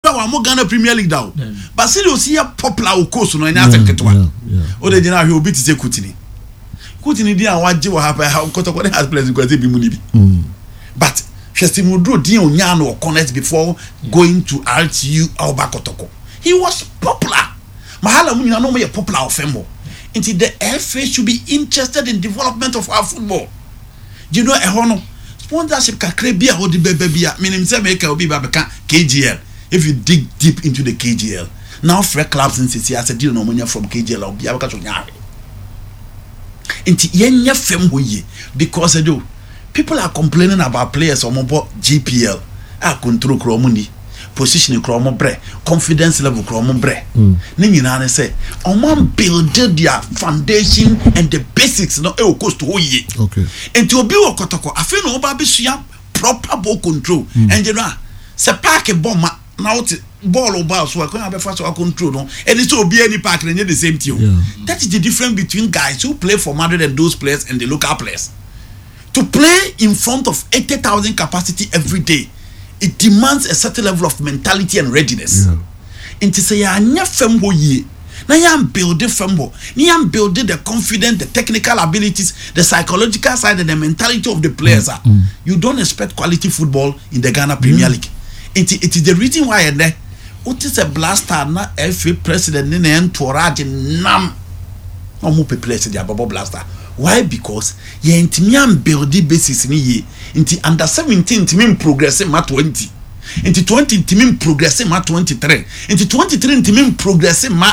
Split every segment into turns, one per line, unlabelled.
kura wa mo Ghana Premier League down but see you see popular o course no anya seketwa o de gina he obi ti say Kutini di an waje wa happen Kotoko has players because be mu ni bi but Shestimudro di onya no connect before going to RTU Alba Kotoko he was popular mahala mu nyina no me popular of fembo until the FA should be interested in development of our football you know no sponsorship kakre bia ho di bebia meaning say make obi ba beka KGL if you dig deep into the KGL now free clubs in city as a deal no money from KGL obi abaka so nyaare inti yenya fem ho ye because people are complaining about players on GPL control kromuni positioning kromo bre confidence level kromo bre ni nyina ne say on build their foundation and the basics no e cost ho ye
okay
inti obi wo Kotoko afi no oba besua proper ball control and you know se park bomb now ball over so I can't have a control no and it's obi any park and the same thing that is the difference between guys who play for Madrid and those players and the local players. To play in front of 80,000 capacity every day, it demands a certain level of mentality and readiness. Inti say anya fembo ye, na yam build fembo, ni yam build the confidence, the technical abilities, the psychological side and the mentality of the players. You don't expect quality football in the Ghana Premier League. It is the reason why there. What is a blaster na FA president ni na entourage nam. Omo pe place the Babo blaster. Why? Because ye intimi am build the basis ni ye. Inti under 17 intimi progress ma 20. Inti 20 intimi progress ma 23. Inti 23 intimi progress ma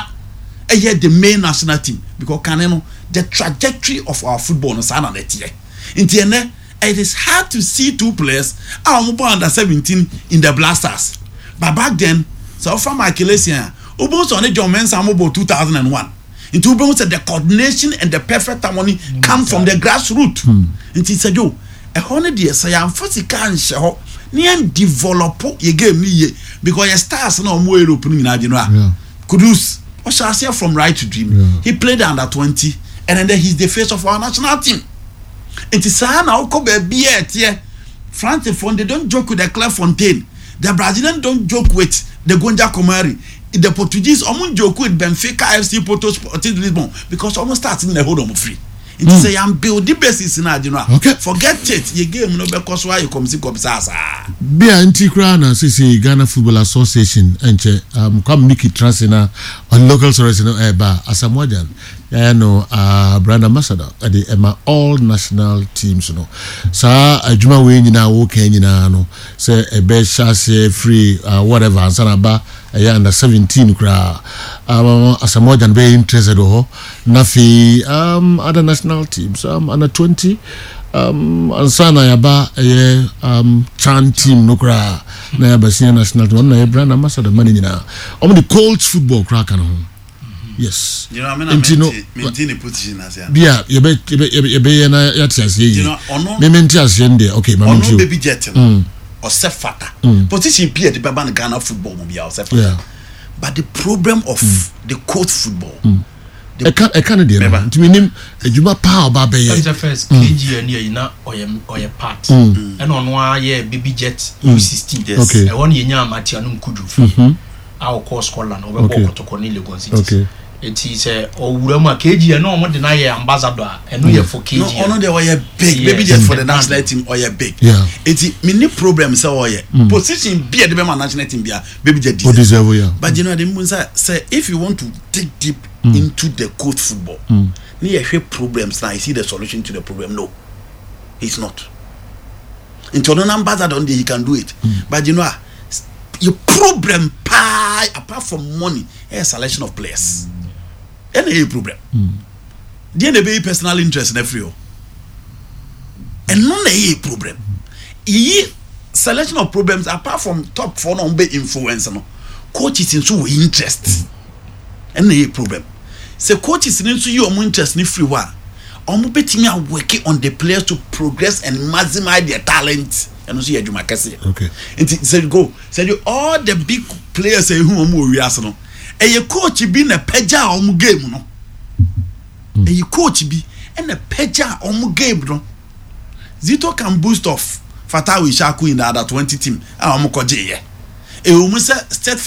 the main national team because kaneno the trajectory of our football no sana netie. Inti ene it is hard to see two players under 17 in the blasters. But back then, so from my Kelesian, Ubos on a John Mensa 2001. Into Ubos said the coordination and the perfect harmony come from the grassroots. And he said, yo, a 100 years, I am first can show near develop ye game me because your stars no more opening in Adina. Kudus, or shall I say from right to dream. He played under 20, and then he's the face of our national team. And it's now Kobe Biet, France, they don't joke with the Clairefontaine. The Brazilians don't joke with the Gonja Komari. The Portuguese almost joke with Benfica, FC Porto, Sporting Lisbon because almost starting the whole of free. It is a build the basis in Adina. Okay, forget it. You game no because why you come see Kopsasa.
Be anti-crana, CC Ghana Football Association, and come Mickey Transina on local source in Eba Asamoah. Brand ambassador at the Emma all national teams, no. Sa Juma Wayne na okay, no. Say a best chassis free, whatever, and Sanaba, under 17 cra. Asamoah very interested, Nafi, other national teams, under 20. And Sana Yaba, Chan team, no cra. Nayaba senior national team, no brand ambassador, money now. Only the coach football crack on home. Yes.
You know, I mean, maintain a position as a
yeah, you be na yatias ye.
You know, ono
maintias yende. Okay, mama.
Ono baby jet or sefata. Position play the Baba Ghana football will be sefata. Yeah. But the problem of the court football.
I can't do it. To me, you ma power babe.
The first KG and you na or your part. And on one year baby jet U16.
Yes. Okay.
I want you nya Matianum Kudu. Our course Scotland or to Cornelia Gonzalez. Okay. It is a Urama KG and no more than I ambassador and we are for KG. No, they were big, maybe just for the national team or a big. Yeah. It's many problems. So, position be at the national team, baby, but you know, the Munza say if you want to dig deep into the court football, near problems, now I see the solution to the problem. No, it's not. Into an ambassador, he can do it, but you know, your problem pie apart from money, a selection of players. Any problem. There be personal interest in every and none a problem. Selection of problems apart from top 4 on be influence no coaches in so interest. Any problem. So coaches in so you interest in free one. Betting are working on the players to progress and maximize their talent. And also you okay. And said go. Said you all the big players say who we are no. And your coach be na peja on game no. And your coach be and a peja on game no. Zito can boost off Fatawi Shaku in the other 20 team. I'm koje. E